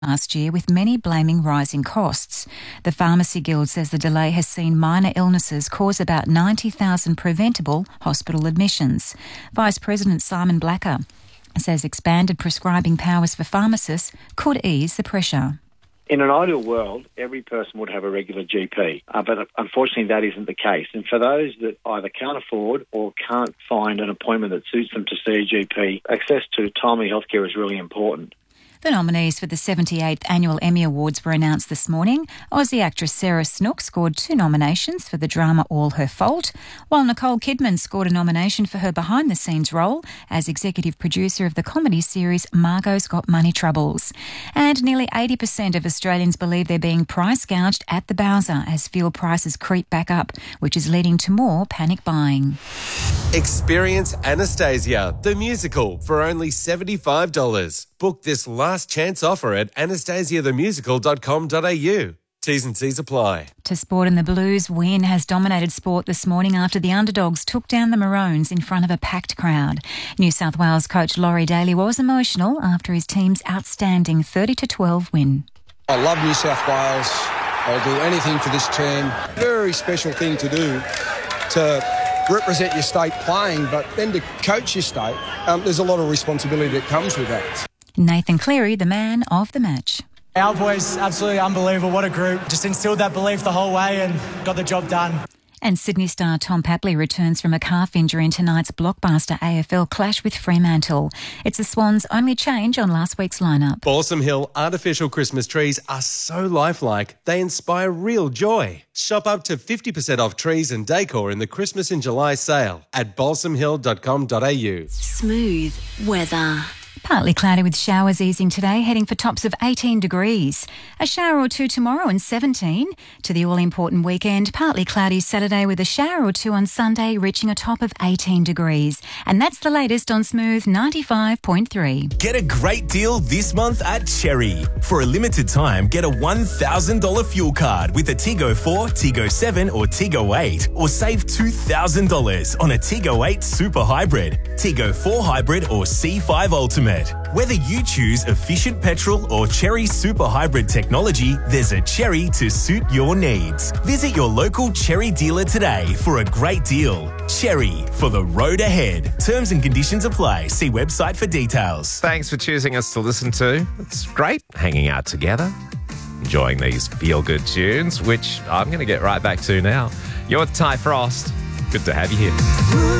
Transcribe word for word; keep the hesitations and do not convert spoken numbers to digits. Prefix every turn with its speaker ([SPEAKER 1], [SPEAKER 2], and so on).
[SPEAKER 1] last year, with many blaming rising costs. The Pharmacy Guild says the delay has seen minor illnesses cause about ninety thousand preventable hospital admissions. Vice President Simon Blacker says expanded prescribing powers for pharmacists could ease the pressure.
[SPEAKER 2] In an ideal world, every person would have a regular G P, uh, but unfortunately that isn't the case. And for those that either can't afford or can't find an appointment that suits them to see a G P, access to timely healthcare is really important.
[SPEAKER 1] The nominees for the seventy-eighth Annual Emmy Awards were announced this morning. Aussie actress Sarah Snook scored two nominations for the drama All Her Fault, while Nicole Kidman scored a nomination for her behind-the-scenes role as executive producer of the comedy series Margot's Got Money Troubles. And nearly eighty percent of Australians believe they're being price gouged at the Bowser as fuel prices creep back up, which is leading to more panic buying.
[SPEAKER 3] Experience Anastasia, the musical, for only seventy-five dollars. Book this last chance offer at anastasia the musical dot com dot a u. T's and C's apply.
[SPEAKER 1] To sport, and the Blues win has dominated sport this morning after the underdogs took down the Maroons in front of a packed crowd. New South Wales coach Laurie Daly was emotional after his team's outstanding thirty to twelve win.
[SPEAKER 4] I love New South Wales. I'll do anything for this team. Very special thing to do to represent your state playing, but then to coach your state, um, there's a lot of responsibility that comes with that.
[SPEAKER 1] Nathan Cleary, the man of the match.
[SPEAKER 5] Our boys, absolutely unbelievable. What a group. Just instilled that belief the whole way and got the job done.
[SPEAKER 1] And Sydney star Tom Papley returns from a calf injury in tonight's blockbuster A F L clash with Fremantle. It's the Swans' only change on last week's lineup.
[SPEAKER 3] Balsam Hill artificial Christmas trees are so lifelike, they inspire real joy. Shop up to fifty percent off trees and decor in the Christmas in July sale at balsam hill dot com dot a u.
[SPEAKER 6] Smooth weather.
[SPEAKER 1] Partly cloudy with showers easing today, heading for tops of eighteen degrees. A shower or two tomorrow and seventeen. To the all-important weekend, partly cloudy Saturday with a shower or two on Sunday, reaching a top of eighteen degrees. And that's the latest on Smooth ninety-five point three.
[SPEAKER 7] Get a great deal this month at Cherry. For a limited time, get a one thousand dollars fuel card with a Tigo four, Tigo seven or Tigo eight, or save two thousand dollars on a Tigo eight Super Hybrid, Tigo four Hybrid or C five Ultimate. Whether you choose efficient petrol or Cherry Super Hybrid technology, there's a Cherry to suit your needs. Visit your local Cherry dealer today for a great deal. Cherry, for the road ahead. Terms and conditions apply. See website for details.
[SPEAKER 8] Thanks for choosing us to listen to. It's great hanging out together, enjoying these feel-good tunes, which I'm going to get right back to now. You're Ty Frost. Good to have you here.